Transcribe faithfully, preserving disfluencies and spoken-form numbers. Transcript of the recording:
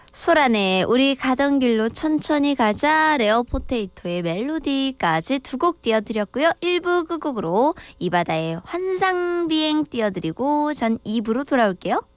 소란에 우리 가던 길로 천천히 가자, 레어포테이토의 멜로디까지 두 곡 띄워드렸고요. 일 부 끝곡으로 이바다의 환상비행 띄워드리고 전 이 부로 돌아올게요.